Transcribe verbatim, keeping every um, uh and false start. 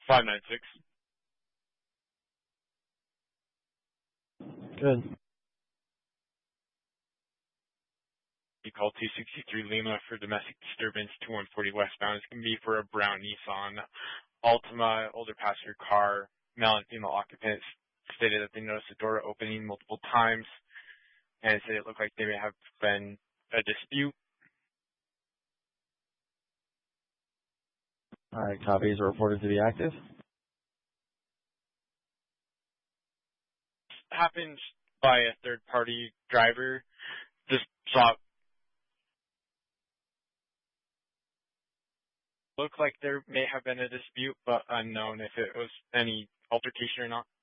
five nine six. Good. You call two sixty-three Lima for domestic disturbance, two one forty westbound. It's going to be for a brown Nissan Altima, older passenger car, male and female occupants. Stated that they noticed the door opening multiple times, and said it looked like they may have been a dispute. All right, copies are reported to be active. Happened by a third-party driver. Just saw it looked like there may have been a dispute, but unknown if it was any altercation or not.